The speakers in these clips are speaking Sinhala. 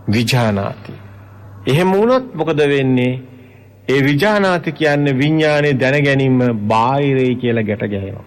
විජානාති. එහෙම වුණොත් මොකද වෙන්නේ? ඒ විජානාති කියන්නේ විඥානේ දැන ගැනීම බාහිරයි කියලා ගැට ගැහෙනවා.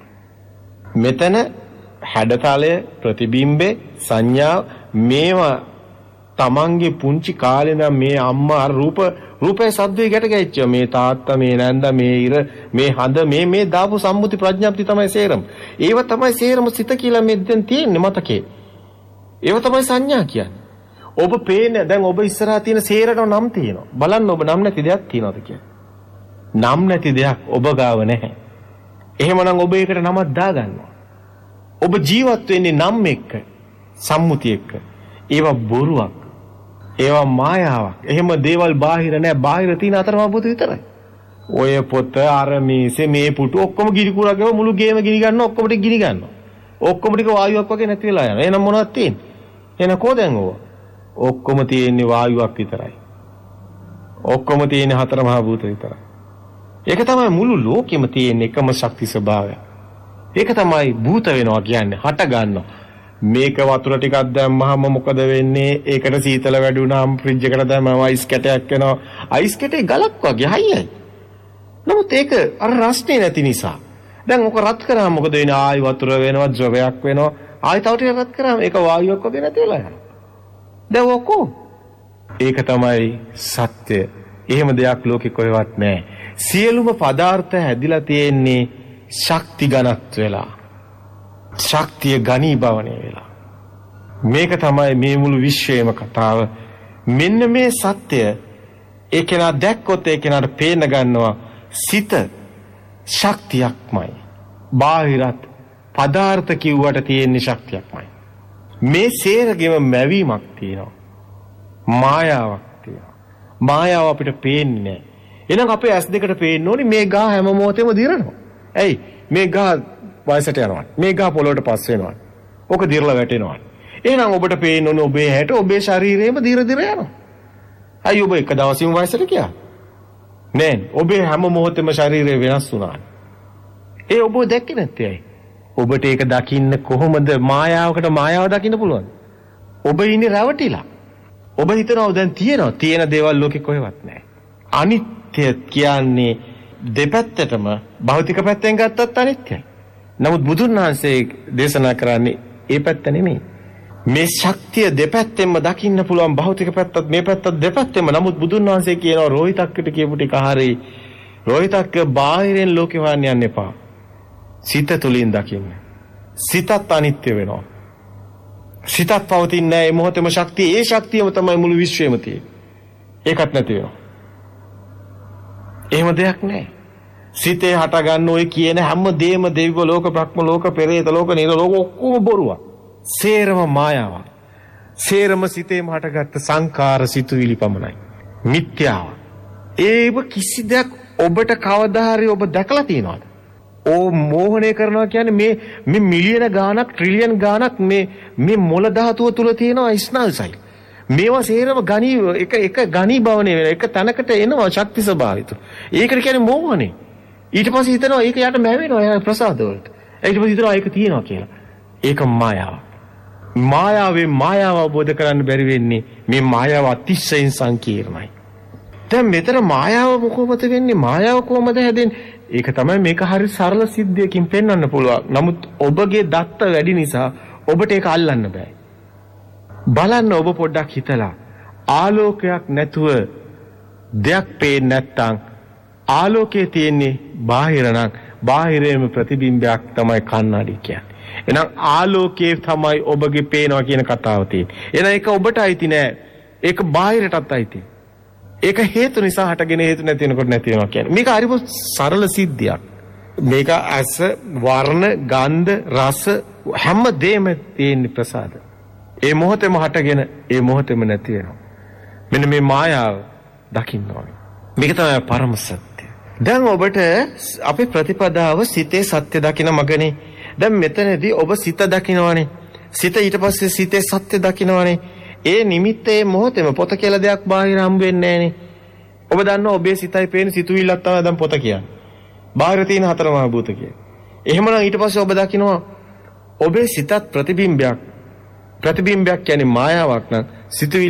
මෙතන හැඩතලය, ප්‍රතිබිම්බේ, සංඥා මේවා තමන්ගේ පුංචි කාලේ නම් මේ අම්මා රූපේ සද්දේ ගැට ගැහිච්චා. මේ තාත්තා, මේ නැන්දා, මේ ඉර, මේ හඳ, මේ දාපු සම්මුති ප්‍රඥාප්ති තමයි සේරම. ඒව තමයි සේරම සිත කියලා මේ දැන් තියෙන්නේ මතකේ. ඒව තමයි සංඥා කියන්නේ. ඔබ පේන්නේ දැන් ඔබ ඉස්සරහා තියෙන සේරට නම් තියෙනවා. බලන්න ඔබ නම් නැති දෙයක් තියනවද කියලා. නම් නැති දෙයක් ඔබ ගාව නැහැ. එහෙමනම් ඔබ ඒකට නමක් දාගන්නවා. ඔබ ජීවත් වෙන්නේ නම් එක්ක, සම්මුති එක්ක. ඒවා බොරුවක්. ඒවා මායාවක්. එහෙම දේවල් බාහිර නැහැ. බාහිර තියෙන අතරම පොත විතරයි. ඔය පොත අර මේසේ මේ පුටු ඔක්කොම ගිනි කුරාගම මුළු ගේම ගිනි ගන්නවා. ඔක්කොම ටික ගිනි ගන්නවා. ඔක්කොම ටික වායුවක් වගේ නැති වෙලා යනවා. එහෙනම් මොනවද තියෙන්නේ? එහෙනම් කොහෙන්ද ඕවා? ඔක්කොම තියෙන්නේ වායුවක් විතරයි. ඔක්කොම තියෙන්නේ හතර මහා භූත විතරයි. ඒක තමයි මුළු ලෝකෙම තියෙන එකම ශක්ති ස්වභාවය. ඒක තමයි භූත වෙනවා කියන්නේ, හට ගන්නවා. මේක වතුර ටිකක් දැම්මහම මොකද වෙන්නේ? ඒකට සීතල වැඩි වුණාම ෆ්‍රිජ් එකට දැම්මම අයිස් කැටයක් වෙනවා. අයිස් කැටේ ගලක් වගේ හයියයි. නමුත් ඒක අර රස්නේ නැති නිසා. දැන් ඔක රත් කරාම මොකද වෙන්නේ? ආයි වතුර වෙනවා, ද්‍රවයක් වෙනවා. ආයි තව ටිකක් රත් කරාම ඒක වායුවක් වගේ නැති වෙලා යනවා. දැන් ඔකෝ ඒක තමයි සත්‍ය. එහෙම දෙයක් ලෝකෙ කොහෙවත් නැහැ. සියලුම පදාර්ථ හැදිලා තියෙන්නේ ශක්ති ඝනත් වෙලා. ශක්තිය ඝනීභවණය වෙලා. මේක තමයි මේ මුළු විශ්වයේම කතාව. මෙන්න මේ සත්‍ය ඒකේනා දැක්කොත් ඒකේනාට පේන ගන්නවා සිත ශක්තියක්මයි. බාහිරත් පදාර්ථ කිව්වට තියෙන ශක්තියක්මයි. මේ සේරගෙම මැවීමක් තියෙනවා. මායාවක් තියෙනවා. මායාව අපිට පේන්නේ නැහැ. එහෙනම් අපේ ඇස් දෙකට පේන්න ඕනි මේ ගහ හැම මොහොතෙම දිරනවා. ඇයි? මේ ගහ වයසට යනවා. මේ ගහ පොළොවට පස් වෙනවා. ඕක දිරලා වැටෙනවා. එහෙනම් ඔබට පේන්න ඕනේ ඔබේ හැට ඔබේ ශරීරයේම දිර යනවා. අයි ඔබ එක දවසින් වයසට ගියා. නෑ. ඔබේ හැම මොහොතෙම ශරීරය වෙනස් වුණා. ඒ ඔබ දැක්කේ නැත්තේ ඇයි? ඔබට ඒක දකින්න කොහොමද මායාවකට මායාව දකින්න පුළුවන්? ඔබ ඉන්නේ රැවටිලා. ඔබ හිතනවා දැන් තියෙන දේවල් ලෝකෙ කොහෙවත් නැහැ. අනිත්‍ය කියන්නේ දෙපැත්තටම භෞතික පැත්තෙන් ගත්තත් අනිත්‍යයි. නමුත් බුදුන් වහන්සේ දේශනා කරන්නේ ඒ පැත්ත නෙමෙයි. මේ ශක්තිය දෙපැත්තෙන්ම දකින්න පුළුවන් භෞතික පැත්තත් මේ පැත්තත් දෙපැත්තෙම. නමුත් බුදුන් වහන්සේ කියනවා රෝහිතක්කට කියපු ටික හරියි. රෝහිතක්ක බාහිරෙන් ලෝකෙ හොයන්න යන්න එපා. සිත තුලින් දකින්න. සිතත් අනිත්‍ය වෙනවා. සිතත් පවතින්නේ නැහැ. මේ මොහොතේම ශක්තිය, ඒ ශක්තියම තමයි මුළු විශ්වයම තියෙන්නේ. ඒකත් නැති වෙනවා. එහෙම දෙයක් නැහැ. සිතේ හට ගන්න ඔය කියන හැම දෙයක්ම දෙවිව ලෝක, බ්‍රහ්ම ලෝක, පෙරේත ලෝක, නිර ලෝක ඔක්කොම බොරුවක්. සේරම මායාවක්. සේරම සිතේම හටගත්ත සංකාර සිතුවිලි පමණයි. මිත්‍යාව. ඒව කිසි දෙයක් ඔබට කවදා හරි ඔබ දැකලා තියෙනවද? ඕ මෝහණය කරනවා කියන්නේ මේ මිලියන ගාණක් ට්‍රිලියන් ගාණක් මේ මොළ ධාතුව තුල තියෙනවා ස්නායුසයි. මේවා සේරම එක ඝනීභවණය වෙන එක තැනකට එනවා ශක්ති ස්වභාවිත. ඒකට කියන්නේ මෝහණය. ඊට පස්සේ හිතනවා ඒක යට මැවෙනවා යා ප්‍රසාද වලට. ඊට පස්සේ හිතනවා ඒක තියෙනවා කියලා. ඒක මායාව. මායාව අවබෝධ කරගන්න බැරි වෙන්නේ මේ මායාව අතිශයින් සංකීර්ණයි. දැන් මෙතන මායාව කොහොමද වෙන්නේ? මායාව කොහොමද හැදෙන්නේ? ඒක තමයි මේක හරි සරල සිද්ධියකින් පෙන්වන්න පුළුවන්. නමුත් ඔබගේ දත්ත වැඩි නිසා ඔබට ඒක අල්ලන්න බෑ. බලන්න ඔබ පොඩ්ඩක් හිතලා ආලෝකයක් නැතුව දෙයක් පේන්නේ නැත්තම් ආලෝකයේ තියෙන්නේ බාහිර නම් බාහිරේම ප්‍රතිබිම්බයක් තමයි කන්නඩි කියන්නේ. එහෙනම් ආලෝකයේ තමයි ඔබගේ පේනවා කියන කතාව තියෙන්නේ. එහෙනම් ඒක ඔබට අයිති නෑ. ඒක බාහිරටත් අයිති. ඒක හේතු නිසා හටගෙන හේතු නැති වෙනකොට නැති වෙනවා කියන්නේ. මේක හරිම සරල සිද්ධියක්. මේක ඇස, වර්ණ, ගන්ධ, රස හැම දෙයක්ම තියෙන ප්‍රසාද. ඒ මොහොතේම හටගෙන ඒ මොහොතේම නැති වෙනවා. මෙන්න මේ මායාව දකින්න ඕනේ. මේක තමයි පරම සත්‍ය. දැන් ඔබට අපේ ප්‍රතිපදාව සිතේ සත්‍ය දකින මගනේ. දැන් මෙතනදී ඔබ සිත දකිනවනේ. සිත ඊට පස්සේ සිතේ සත්‍ය දකිනවනේ. ඒ නිමිත්තේ මොහොතේම පොත කියලා දෙයක් බාහිර හම්බ වෙන්නේ නැහනේ. ඔබ දන්නවා ඔබේ සිතයි පේන සිතුවිල්ලක් තමයි දැන් පොත කියන්නේ. බාහිර තියෙන හතර මහා භූත කියන්නේ. එහෙමනම් ඊට පස්සේ ඔබ දකිනවා ඔබේ සිතත් ප්‍රතිබිම්බයක්. ප්‍රතිබිම්බයක් කියන්නේ මායාවක් නම් සිතුවිලි